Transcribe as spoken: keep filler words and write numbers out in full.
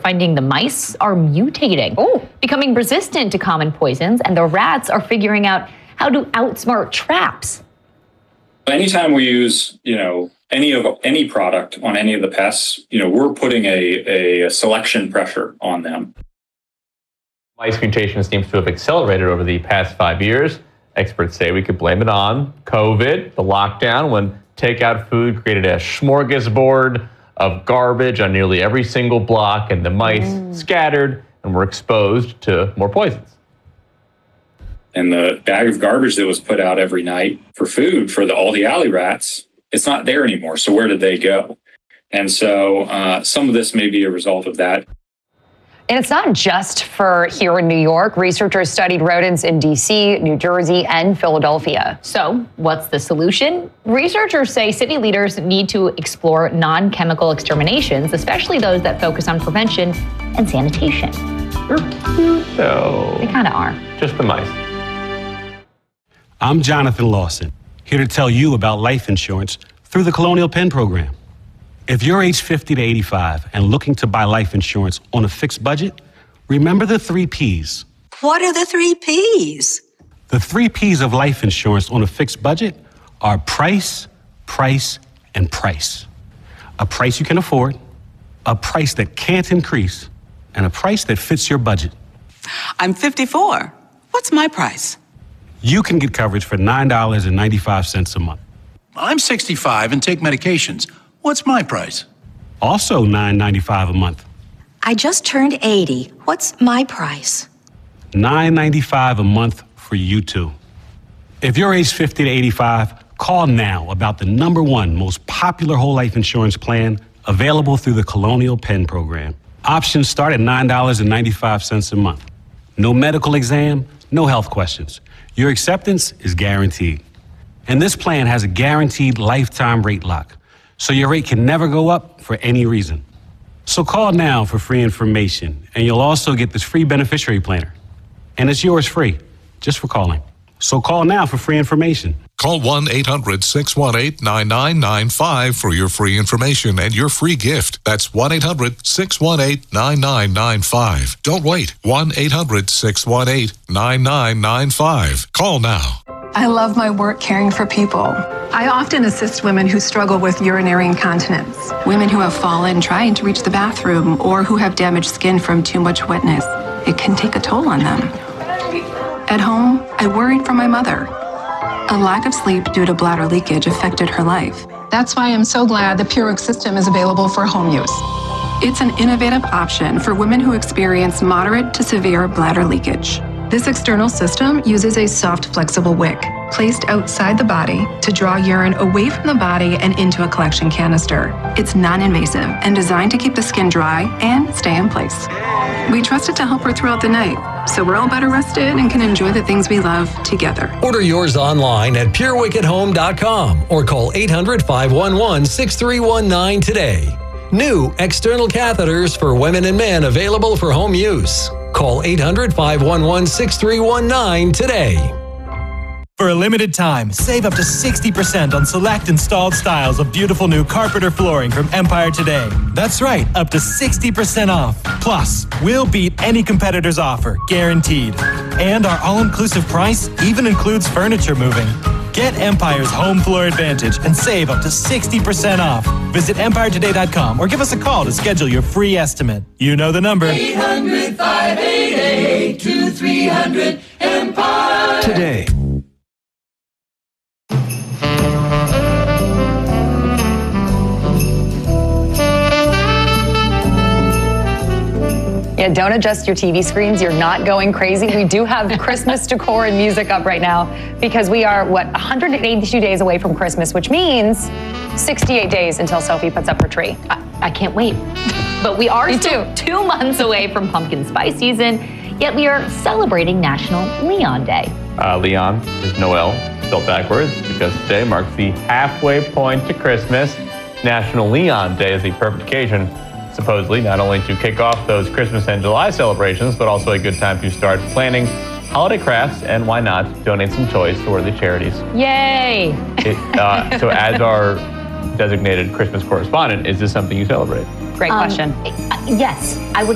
finding the mice are mutating, oh. becoming resistant to common poisons, and the rats are figuring out how to outsmart traps. Anytime we use, you know, any of any product on any of the pests, you know, we're putting a, a selection pressure on them. Mice mutation seems to have accelerated over the past five years. Experts say we could blame it on COVID, the lockdown, when takeout food created a smorgasbord of garbage on nearly every single block, and the mice mm. scattered and were exposed to more poisons. And the bag of garbage that was put out every night for food for the, all the alley rats, it's not there anymore. So where did they go? And so uh, some of this may be a result of that. And it's not just for here in New York. Researchers studied rodents in D C, New Jersey, and Philadelphia. So what's the solution? Researchers say city leaders need to explore non-chemical exterminations, especially those that focus on prevention and sanitation. They're cute, though. They kind of are. Just the mice. I'm Jonathan Lawson, here to tell you about life insurance through the Colonial Penn program. If you're age fifty to eighty-five and looking to buy life insurance on a fixed budget, remember the three P's. What are the three P's? The three P's of life insurance on a fixed budget are price, price, and price. A price you can afford, a price that can't increase, and a price that fits your budget. I'm fifty-four. What's my price? You can get coverage for nine dollars and ninety-five cents a month. I'm sixty-five and take medications. What's my price? Also nine dollars and ninety-five cents a month. I just turned eighty. What's my price? nine dollars and ninety-five cents a month for you too. If you're age fifty to eighty-five, call now about the number one most popular whole life insurance plan available through the Colonial Penn program. Options start at nine dollars and ninety-five cents a month. No medical exam, no health questions. Your acceptance is guaranteed. And this plan has a guaranteed lifetime rate lock, so your rate can never go up for any reason. So call now for free information, and you'll also get this free beneficiary planner. And it's yours free, just for calling. So call now for free information. Call one eight hundred six one eight nine nine nine five for your free information and your free gift. That's one eight hundred six one eight nine nine nine five. Don't wait. one eight hundred six one eight nine nine nine five. Call now. I love my work caring for people. I often assist women who struggle with urinary incontinence, women who have fallen trying to reach the bathroom, or who have damaged skin from too much wetness. It can take a toll on them. At home, I worried for my mother. A lack of sleep due to bladder leakage affected her life. That's why I'm so glad the PureWick system is available for home use. It's an innovative option for women who experience moderate to severe bladder leakage. This external system uses a soft, flexible wick placed outside the body to draw urine away from the body and into a collection canister. It's non-invasive and designed to keep the skin dry and stay in place. We trust it to help her throughout the night, so we're all better rested and can enjoy the things we love together. Order yours online at pure wick at home dot com or call eight hundred five one one six three one nine today. New external catheters for women and men available for home use. Call eight hundred five one one six three one nine today. For a limited time, save up to sixty percent on select installed styles of beautiful new carpet or flooring from Empire Today. That's right, up to sixty percent off. Plus, we'll beat any competitor's offer, guaranteed. And our all-inclusive price even includes furniture moving. Get Empire's Home Floor Advantage and save up to sixty percent off. Visit empire today dot com or give us a call to schedule your free estimate. You know the number. eight hundred five eight eight two three hundred Empire. Today. Yeah, don't adjust your T V screens. You're not going crazy. We do have Christmas decor and music up right now because we are, what, one hundred eighty-two days away from Christmas, which means sixty-eight days until Sophie puts up her tree. I, I can't wait. But we are Me still too. two months away from pumpkin spice season, yet we are celebrating National Leon Day. Uh, Leon is Noel, spelled backwards, because today marks the halfway point to Christmas. National Leon Day is the perfect occasion, supposedly, not only to kick off those Christmas and July celebrations, but also a good time to start planning holiday crafts, and why not donate some toys to worthy charities. Yay! It, uh, so as our designated Christmas correspondent, is this something you celebrate? Great Um, question. Yes, I would